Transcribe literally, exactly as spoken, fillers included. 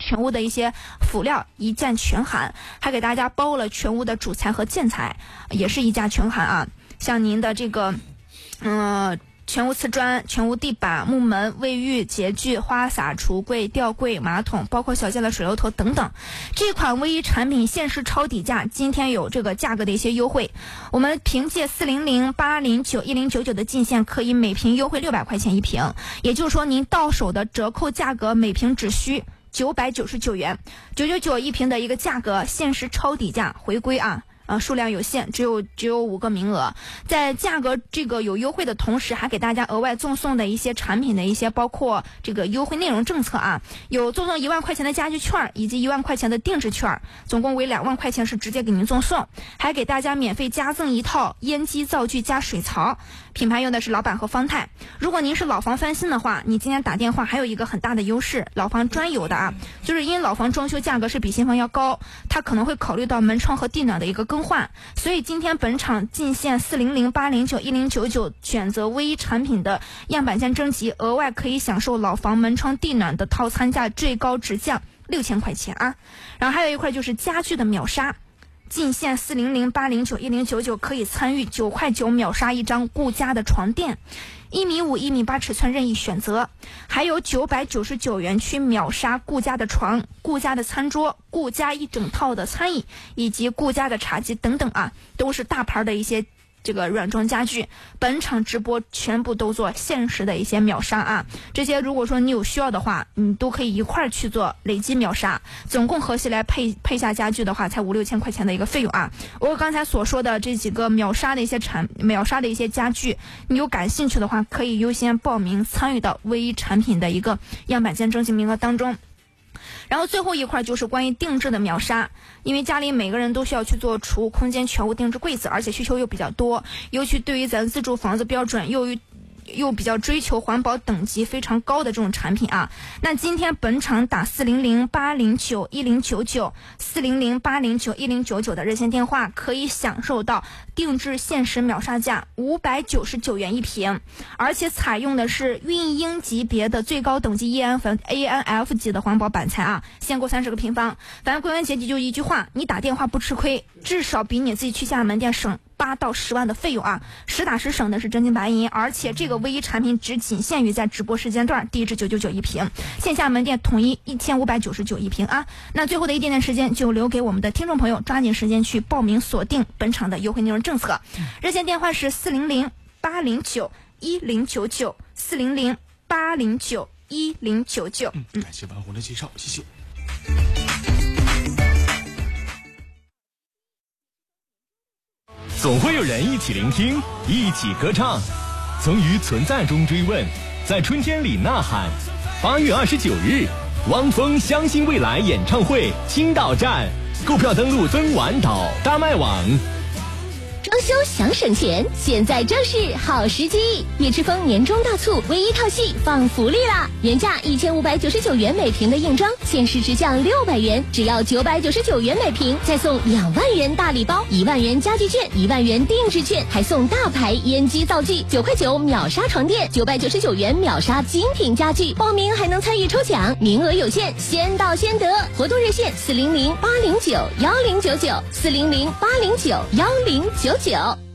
全屋的一些辅料一键全含，还给大家包了全屋的主材和建材，也是一价全含啊。像您的这个嗯、呃全屋瓷砖、全屋地板、木门、卫浴、洁具、花洒、橱柜、吊柜、马桶，包括小件的水龙头等等。这款唯一产品限时超底价，今天有这个价格的一些优惠。我们凭借四零零、八零九、一零九九的进线，可以每瓶优惠六百块钱一瓶，也就是说您到手的折扣价格每瓶只需九百九十九元，九九九一瓶的一个价格，限时超底价回归啊。呃，数量有限，只有只有五个名额。在价格这个有优惠的同时，还给大家额外赠送的一些产品的一些包括这个优惠内容政策啊，有赠送一万块钱的家具券以及一万块钱的定制券，总共为两万块钱是直接给您赠送，还给大家免费加赠一套烟机灶具加水槽，品牌用的是老板和方太。如果您是老房翻新的话，你今天打电话还有一个很大的优势，老房专有的啊，就是因为老房装修价格是比新房要高，它可能会考虑到门窗和地暖的一个更换，所以今天本场进线四零零、八零九、一零九九选择唯一产品的样板间征集，额外可以享受老房门窗地暖的套餐价最高直降六千块钱啊。然后还有一块就是家具的秒杀，进线四零零、八零九、一零九九可以参与九块九秒杀一张顾家的床垫，一米五、一米八尺寸任意选择，还有九百九十九元去秒杀顾家的床、顾家的餐桌、顾家一整套的餐椅以及顾家的茶几等等啊，都是大牌的一些这个软装家具。本场直播全部都做限时的一些秒杀啊，这些如果说你有需要的话，你都可以一块儿去做累计秒杀，总共合起来配配下家具的话才五六千块钱的一个费用啊。我刚才所说的这几个秒杀的一些产秒杀的一些家具，你有感兴趣的话可以优先报名参与到唯一产品的一个样板间征集名额当中。然后最后一块就是关于定制的秒杀，因为家里每个人都需要去做储物空间全屋定制柜子，而且需求又比较多，尤其对于咱自住房子标准又又比较追求环保等级非常高的这种产品啊，那今天本场打四零零、八零九、一零九九、四零零、八零九、一零九九的热线电话，可以享受到定制限时秒杀价五百九十九元一瓶，而且采用的是运英级别的最高等级 E N F 级的环保板材啊，限购三十个平方。反正归根结底就一句话，你打电话不吃亏，至少比你自己去下门店省八到十万的费用啊，实打实省的是真金白银。而且这个唯一产品只仅限于在直播时间段，低至九九九一瓶，线下门店统一一千五百九十九一瓶啊。那最后的一点点时间就留给我们的听众朋友，抓紧时间去报名锁定本场的优惠内容政策。热线电话是四零零、八零九、一零九九，四零零、八零九、一零九九。 嗯，感谢万红的介绍，谢谢。 总会有人一起聆听，一起歌唱，曾于存在中追问，在春天里呐喊。八月二十九日，汪峰相信未来演唱会青岛站，购票登录登玩岛大麦网。 装修想省钱，现在正是好时机！叶之峰年终大促唯一套系放福利啦！原价一千五百九十九元每瓶的硬装，限时直降六百元，只要九百九十九元每瓶，再送两万元大礼包，一万元家具券，一万元定制券，还送大牌烟机灶具，九块九秒杀床垫，九百九十九元秒杀精品家具。报名还能参与抽奖，名额有限，先到先得。活动热线四零零八零九幺零九九，四零零八零九幺零九九。